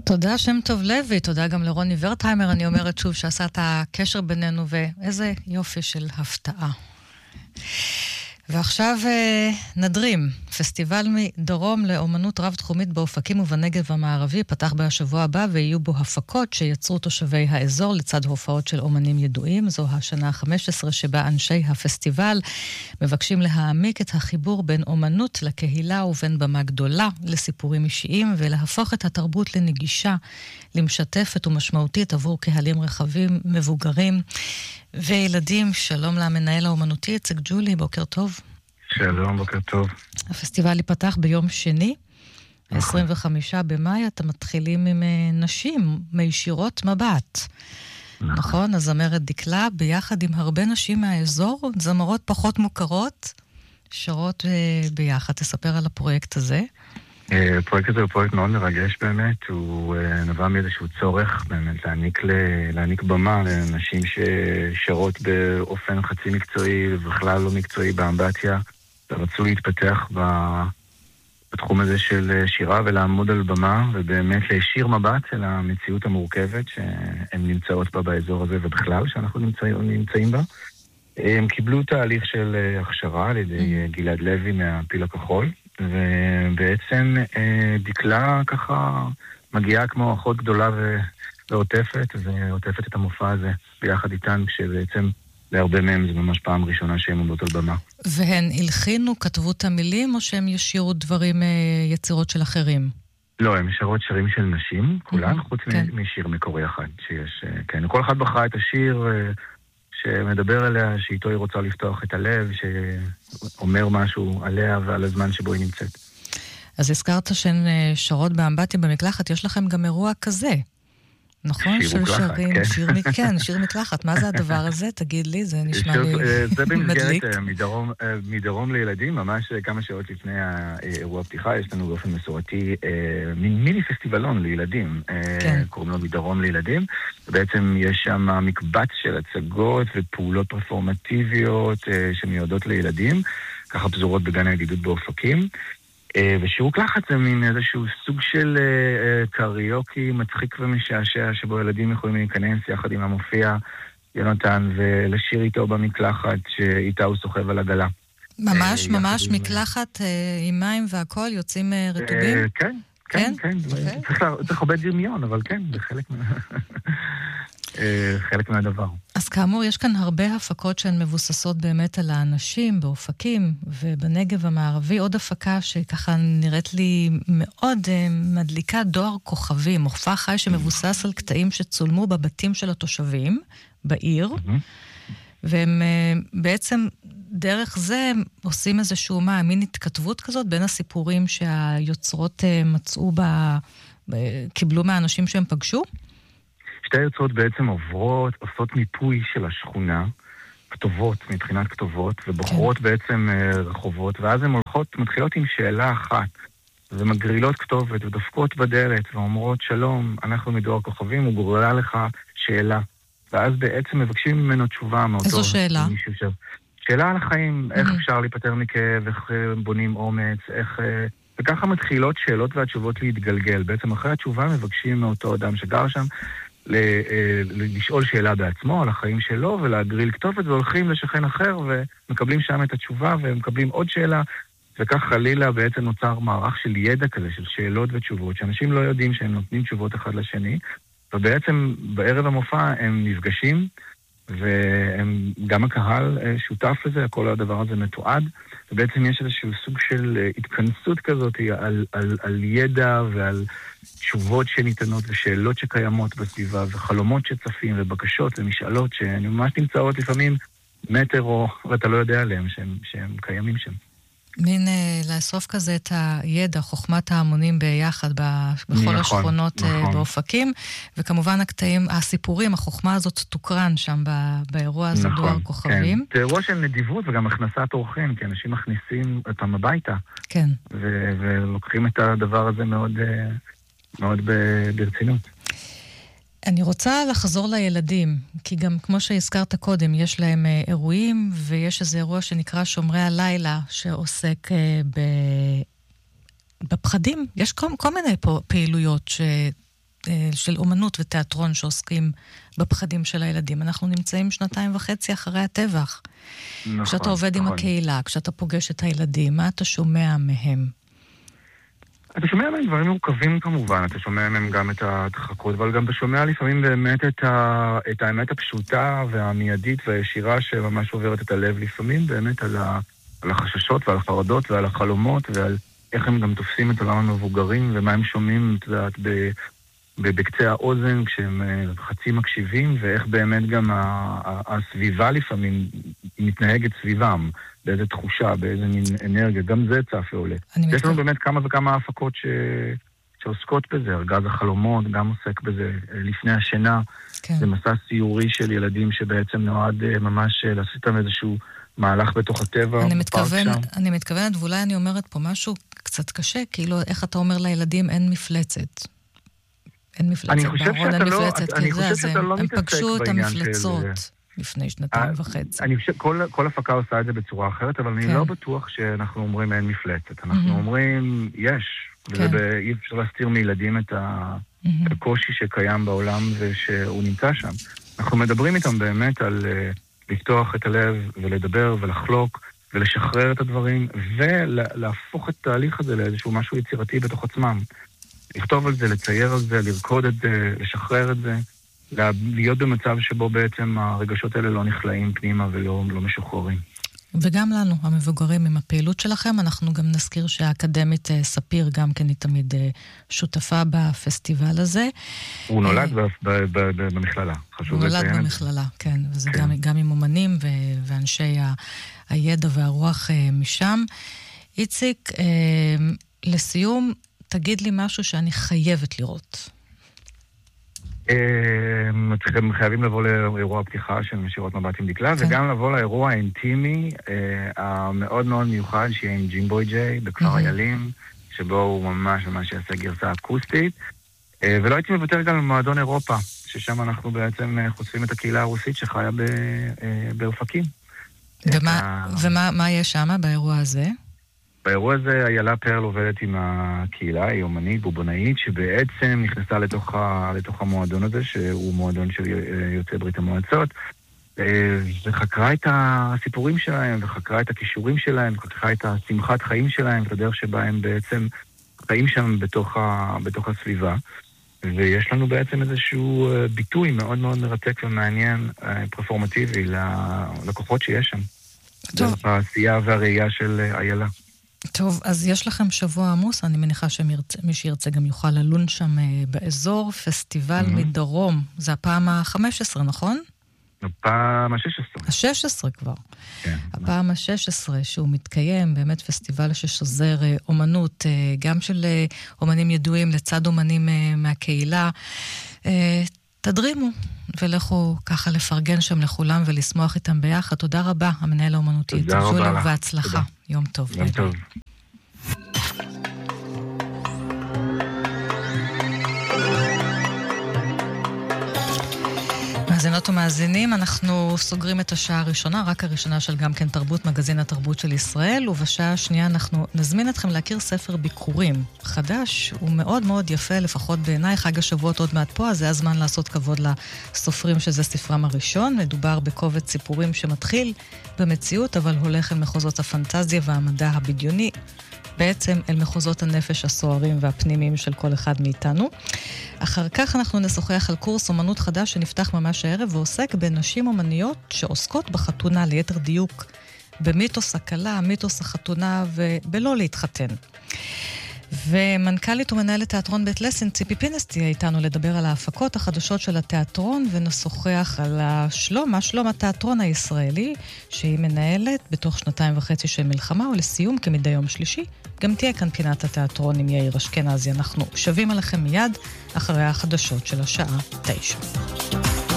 תודה שם טוב לוי, תודה גם לרוני ורטהיימר, אני אומרת שוב שעשה את הקשר בינינו, ואיזה יופי של הפתעה. ועכשיו נדרים, פסטיבל מדרום לאומנות רב-תחומית באופקים ובנגב המערבי פתח בשבוע הבא, ויהיו בו הפקות שיצרו תושבי האזור לצד הופעות של אומנים ידועים. זו השנה ה-15 שבה אנשי הפסטיבל מבקשים להעמיק את החיבור בין אומנות לקהילה ובין במה גדולה לסיפורים אישיים, ולהפוך את התרבות לנגישה, למשתפת ומשמעותית עבור קהלים רחבים, מבוגרים וילדים. שלום למנהל האומנותי אצק ג'ולי, בוקר טוב. שלום, בוקר טוב. הפסטיבל ייפתח ביום שני, 25 במאי. אתם מתחילים עם נשים מישירות מבט. נכון? הזמרת דקלה ביחד עם הרבה נשים מהאזור, זמרות פחות מוכרות, שרות ביחד. תספר על הפרויקט הזה. הפרויקט הזה הוא פרויקט מאוד מרגש באמת, הוא נבע מאיזשהו צורך באמת להעניק במה לנשים ששרות באופן חצי מקצועי ובכלל לא מקצועי באמבטיה, ורצו להתפתח בתחום הזה של שירה ולעמוד על במה ובאמת להישיר מבט אל המציאות המורכבת שהן נמצאות בה באזור הזה ובכלל שאנחנו נמצאים בה. הם קיבלו תהליך של הכשרה על ידי גלעד לוי מהפיל הכחול, ובעצם דקלה ככה מגיעה כמו אחות גדולה ועוטפת את המופע הזה ביחד איתן, כשבעצם להרבה מהם זה ממש פעם ראשונה שהם עומדות על במה. והן הלחינו, כתבו את המילים, או שהם ישירו דברים, יצירות של אחרים? לא, הם ישרות שירים של נשים, כולן, חוץ משיר מקורי אחד שיש. כן, כל אחד בחרה את השיר שמדבר עליה, שאיתו היא רוצה לפתוח את הלב, שאומר משהו עליה ועל הזמן שבו היא נמצאת. אז הזכרת שהן שרות באמבטיה במקלחת, יש לכם גם אירוע כזה, נכון? שיר מקלחת, כן. שיר מקלחת, מה זה הדבר הזה? תגיד לי, זה נשמע לי מדליק. זה במסגרת מדרום לילדים, ממש כמה שעות לפני האירוע הפתיחה, יש לנו באופן מסורתי מיני פסטיבלון לילדים, קוראים לו מדרום לילדים, ובעצם יש שם מקבץ של הצגות ופעולות פרפורמטיביות שמיועדות לילדים, ככה פזורות בגן הידידות באופקים, ושיר מקלחת זה מין איזשהו סוג של קריוקי מצחיק ומשעשע, שבו ילדים יכולים להיכנס יחד עם המופיע יונתן ולשיר איתו במקלחת שאיתה הוא סוחב על עגלה. ממש מקלחת עם מים והכל, יוצאים רטובים? כן. צריך הרבה דמיון, אבל כן, זה חלק מהדבר. אז כאמור, יש כאן הרבה הפקות שהן מבוססות באמת על האנשים באופקים ובנגב המערבי. עוד הפקה שככה נראית לי מאוד מדליקה, דואר כוכבים, מופע חי שמבוסס על קטעים שצולמו בבתים של התושבים בעיר, והם בעצם דרך זה עושים איזשהו מין התכתבות כזאת בין הסיפורים שהיוצרות מצאו קיבלו מהאנשים שהם פגשו? שתי היוצרות בעצם עושות מיפוי של השכונה, כתובות, מבחינת כתובות, ובוחרות בעצם רחובות, ואז הן מתחילות עם שאלה אחת, ומגרילות כתובת, ודופקות בדלת, ואומרות, שלום, אנחנו מדואר כוכבים, הוא גורלה לך שאלה. ואז בעצם מבקשים ממנו תשובה מאותו. איזו שאלה? שאלה על החיים, איך אפשר להיפטר מכאב, איך בונים אומץ, וככה מתחילות שאלות והתשובות להתגלגל. בעצם אחרי התשובה מבקשים מאותו אדם שגר שם, לשאול שאלה בעצמו על החיים שלו ולהגריל כתובת, והולכים לשכן אחר ומקבלים שם את התשובה ומקבלים עוד שאלה, וכך חלילה בעצם נוצר מערך של ידע כזה, של שאלות ותשובות, שאנשים לא יודעים שהם נותנים תשובות אחד לשני, ובעצם בערב המופע הם נפגשים, וגם הקהל שותף לזה, כל הדבר הזה מתועד, ובעצם יש איזשהו סוג של התכנסות כזאת על ידע ועל תשובות שניתנות ושאלות שקיימות בסביבה וחלומות שצפים ובקשות ומשאלות שממש נמצאות לפעמים מטר ואתה לא יודע עליהם שהם קיימים שם. מין לאסוף כזה את הידע, חוכמת ההמונים ביחד בכל השכונות באופקים, וכמובן הקטעים, הסיפורים, החוכמה הזאת תוקרן שם באירוע הזה דואר כוכבים. זה אירוע של נדיבות וגם הכנסת אורחים, כי אנשים מכניסים אותם הביתה. כן. ולוקחים את הדבר הזה מאוד ברצינות. אני רוצה לחזור לילדים, כי גם כמו שהזכרת קודם, יש להם אירועים, ויש איזה אירוע שנקרא שומרי הלילה, שעוסק בפחדים. יש כל מיני פעילויות של אומנות ותיאטרון שעוסקים בפחדים של הילדים. אנחנו נמצאים 2.5 אחרי הטבח. נכון, כשאתה עובד עם הקהילה, כשאתה פוגש את הילדים, מה אתה שומע מהם? אתה שומע מהם דברים מורכבים כמובן, אתה שומע מהם גם את הדחקות, אבל גם אתה שומע לפעמים באמת את האמת הפשוטה והמיידית והישירה שממש עוברת את הלב לפעמים, באמת על החששות ועל החרדות ועל החלומות ועל איך הם גם תופסים את עולם המבוגרים ומה הם שומעים, את יודעת, בקצה האוזן כשהם חצי מקשיבים, ואיך באמת גם הסביבה לפעמים מתנהגת סביבם, באיזה תחושה, באיזה מין אנרגיה, גם זה צף ועולה. יש לנו באמת כמה וכמה הפקות שעוסקות בזה, ארגז החלומות גם עוסק בזה, לפני השינה, כן. זה מסע סיורי של ילדים שבעצם נועד ממש לעשות איתם איזשהו מהלך בתוך הטבע. אני מתכוונת, ואולי אני אומרת פה משהו קצת קשה, כאילו איך אתה אומר לילדים אין מפלצת. אין מפלצת, אני חושב שאתה לא הם פגשו את המפלצות לפני 2.5. אני חושב, כל הפקה עושה את זה בצורה אחרת, אבל אני לא בטוח שאנחנו אומרים אין מפלצת. אנחנו אומרים, יש, ואי אפשר להסתיר מילדים את הקושי שקיים בעולם ושהוא נמצא שם. אנחנו מדברים איתם באמת על לפתוח את הלב ולדבר ולחלוק ולשחרר את הדברים ולהפוך את התהליך הזה לאיזשהו משהו יצירתי בתוך עצמם. לכתוב על זה, לצייר על זה, לרקוד את זה, לשחרר את זה, להיות במצב שבו בעצם הרגשות האלה לא נכלאים פנימה ולא משוחררים. וגם לנו, המבוגרים, עם הפעילות שלכם, אנחנו גם נזכיר שהאקדמית ספיר גם כן היא תמיד שותפה בפסטיבל הזה. הוא נולד במכללה, חשוב לציין. הוא נולד במכללה, כן, וזה גם עם אומנים ואנשי הידע והרוח משם. איציק, לסיום, תגיד לי משהו שאני חייבת לראות. אתם חייבים לבוא לאירוע הפתיחה של משירות מבט עם דקלה, וגם לבוא לאירוע האינטימי המאוד מאוד מיוחד שיהיה עם ג'ימבוי ג'יי בכפר איילים, שבו הוא ממש יעשה גרסה אקוסטית, ולא הייתי מוותר גם במועדון אירופה, ששם אנחנו בעצם חושפים את הקהילה הרוסית שחיה באופקים. ומה יש שם באירוע הזה? באירוע הזה איילה פרל עובדת עם הקהילה, היא אומנית, בובונאית, שבעצם נכנסה לתוך המועדון הזה, שהוא מועדון של יוצאי ברית המועצות, וחקרה את הסיפורים שלהם, וחקרה את הכישורים שלהם, וחקרה את השמחת חיים שלהם, את הדרך שבה הם בעצם חיים שם בתוך הסביבה. ויש לנו בעצם איזשהו ביטוי מאוד מאוד מרתק ומעניין, פרפורמטיבי, ללקוחות שיש שם. טוב. העשייה והראייה של איילה. טוב, אז יש לכם שבוע עמוס, אני מניחה שמי שירצה גם יוכל ללון שם באזור, פסטיבל מדרום, זה הפעם ה-15, נכון? הפעם ה-16. ה-16 כבר. כן. הפעם ה-16 שהוא מתקיים, באמת פסטיבל ששוזר אומנות, גם של אומנים ידועים לצד אומנים מהקהילה. תדרימו ולכו ככה לפרגן שם לכולם ולשמוח איתם ביחד. תודה רבה, המנהל האומנותי. תודה רבה לך. והצלחה. יום טוב. יום טוב. מאזינות ומאזינים, אנחנו סוגרים את השעה הראשונה, רק הראשונה של גם כן תרבות, מגזין התרבות של ישראל, ובשעה השנייה אנחנו נזמין אתכם להכיר ספר ביקורים חדש, הוא מאוד מאוד יפה, לפחות בעיניי, חג השבועות עוד מעט פה, אז זה הזמן לעשות כבוד לסופרים שזה ספרם הראשון, מדובר בקובץ סיפורים שמתחיל במציאות, אבל הולך אל מחוזות הפנטזיה והמדע הבדיוני, בעצם אל מחוזות הנפש הסוערים והפנימיים של כל אחד מאיתנו. אחר כך אנחנו נשוחח על קורס אומנות חדש שנפתח ממש הערב ועוסק בנשים אומניות שעוסקות בחתונה, ליתר דיוק במיתוס הכלה, מיתוס החתונה ובלא להתחתן. ומנכ"לית ומנהלת תיאטרון בית לסין, ציפי פינס, תהיה איתנו לדבר על ההפקות החדשות של התיאטרון, ונשוחח על שלום התיאטרון הישראלי, שהיא מנהלת בתוך 2.5 של מלחמה, ולסיום, כמדי יום שלישי, גם תהיה כאן פינת התיאטרון עם יאיר אשכנזי. אנחנו שווים עליכם מיד אחרי החדשות של השעה 9.